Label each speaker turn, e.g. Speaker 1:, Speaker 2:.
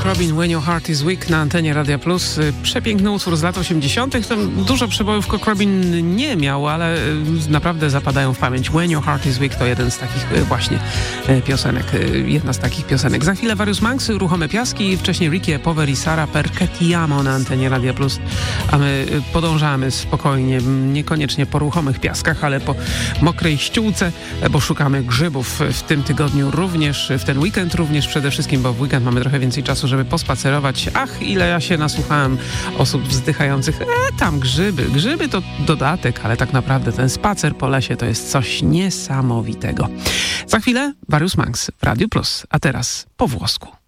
Speaker 1: Cook Robin, When Your Heart is Weak na antenie Radia Plus. Przepiękny utwór z lat 80. Tam dużo przebojów Cook Robin nie miał, ale naprawdę zapadają w pamięć. When Your Heart is Weak to jeden z takich właśnie piosenek. Jedna z takich piosenek. Za chwilę Various Monks, Ruchome Piaski, wcześniej Ricky Power i Sara Perché Ti Amo na antenie Radia Plus. A my podążamy spokojnie, niekoniecznie po ruchomych piaskach, ale po mokrej ściółce, bo szukamy grzybów w tym tygodniu również, w ten weekend również przede wszystkim, bo w weekend mamy trochę więcej czasu, żeby pospacerować. Ach, ile ja się nasłuchałem osób wzdychających. Tam grzyby to dodatek, ale tak naprawdę ten spacer po lesie to jest coś niesamowitego. Za chwilę Various Monks w Radiu Plus, a teraz po włosku.